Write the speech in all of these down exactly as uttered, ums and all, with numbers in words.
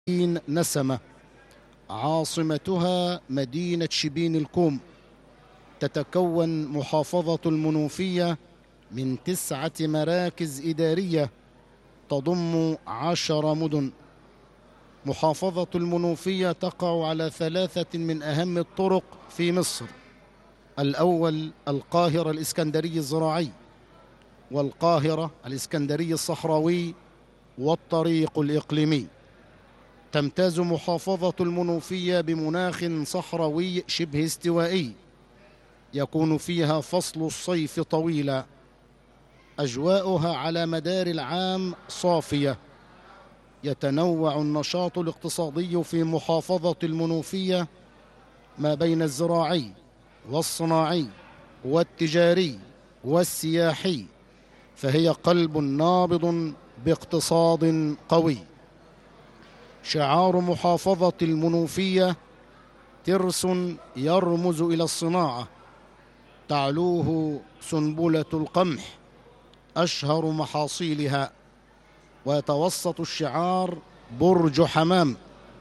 نسمة، عاصمتها مدينة شبين الكوم. تتكون محافظة المنوفية من تسعة مراكز إدارية تضم عشر مدن. محافظة المنوفية تقع على ثلاثة من أهم الطرق في مصر: الأول القاهرة الإسكندري الزراعي، والقاهرة الإسكندري الصحراوي، والطريق الإقليمي. تمتاز محافظة المنوفية بمناخ صحراوي شبه استوائي، يكون فيها فصل الصيف طويلا، أجواؤها على مدار العام صافية. يتنوع النشاط الاقتصادي في محافظة المنوفية ما بين الزراعي والصناعي والتجاري والسياحي، فهي قلب نابض باقتصاد قوي. شعار محافظة المنوفية ترس يرمز إلى الصناعة، تعلوه سنبلة القمح أشهر محاصيلها، ويتوسط الشعار برج حمام،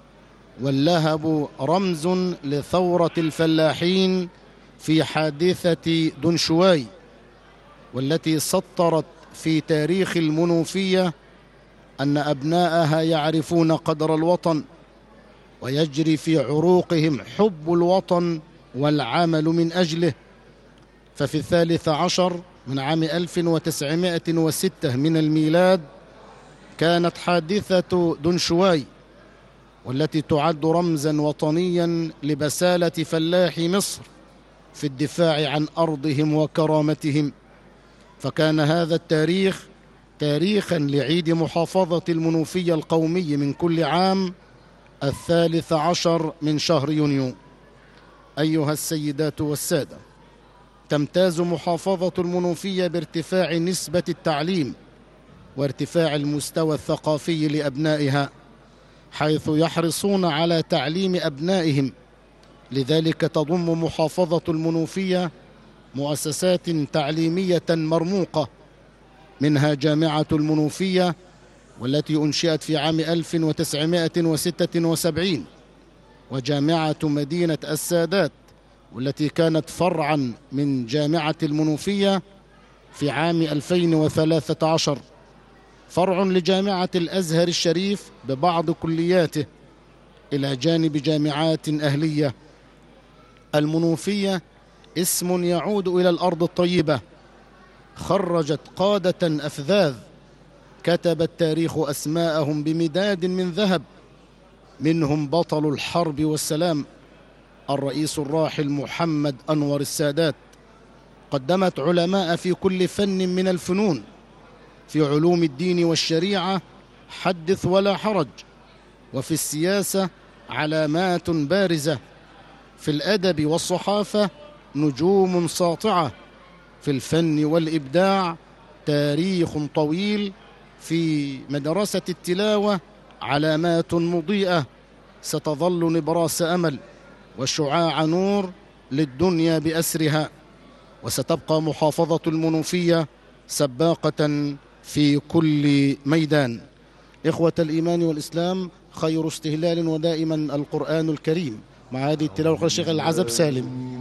واللهب رمز لثورة الفلاحين في حادثة دنشواي، والتي سطرت في تاريخ المنوفية أن أبناءها يعرفون قدر الوطن، ويجري في عروقهم حب الوطن والعمل من أجله. ففي الثالث عشر من عام ألف وتسعمائة وستة من الميلاد كانت حادثة دنشواي، والتي تعد رمزا وطنيا لبسالة فلاحي مصر في الدفاع عن أرضهم وكرامتهم. فكان هذا التاريخ تاريخا لعيد محافظة المنوفية القومي من كل عام الثالث عشر من شهر يونيو. أيها السيدات والسادة، تمتاز محافظة المنوفية بارتفاع نسبة التعليم وارتفاع المستوى الثقافي لأبنائها، حيث يحرصون على تعليم أبنائهم. لذلك تضم محافظة المنوفية مؤسسات تعليمية مرموقة، منها جامعة المنوفية والتي أنشئت في عام ألف وتسعمائة وستة وسبعين، وجامعة مدينة السادات والتي كانت فرعا من جامعة المنوفية في عام ألفين وثلاثة عشر، فرع لجامعة الأزهر الشريف ببعض كلياته، إلى جانب جامعات أهلية. المنوفية اسم يعود إلى الأرض الطيبة، خرجت قادة أفذاذ كتب التاريخ أسماءهم بمداد من ذهب، منهم بطل الحرب والسلام الرئيس الراحل محمد أنور السادات. قدمت علماء في كل فن من الفنون، في علوم الدين والشريعة حدث ولا حرج، وفي السياسة علامات بارزة، في الأدب والصحافة نجوم ساطعة، في الفن والإبداع تاريخ طويل، في مدرسة التلاوة علامات مضيئة ستظل نبراس أمل وشعاع نور للدنيا بأسرها. وستبقى محافظة المنوفية سباقة في كل ميدان. إخوة الإيمان والإسلام، خير استهلال ودائما القرآن الكريم. مع هذه التلاوة الشيخ العزب سالم.